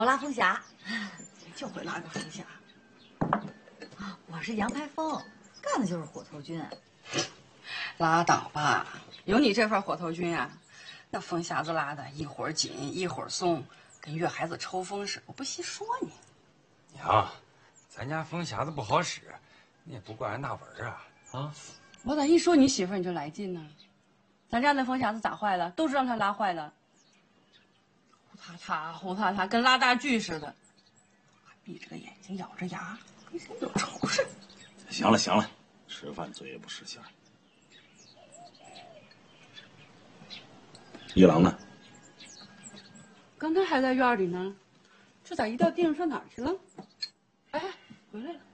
我拉凤霞， 就会拉个凤霞。 我是杨排风，干的就是火头军。 拉倒吧，有你这份火头军啊，那风匣子拉的一会儿紧一会儿松，跟月孩子抽风似的，我不稀说你。 娘，咱家风匣子不好使，你也不怪俺大文啊。啊， 我咋一说你媳妇你就来劲呢？咱家那风匣子咋坏了？都是让他拉坏的。呼嚓嚓呼嚓嚓，跟拉大锯似的，闭着个眼睛咬着牙，跟谁有仇似的。 行了行了，吃饭嘴也不识相。一郎呢？ 刚才还在院里呢，这咋一到地上上哪儿去了？哎，回来了。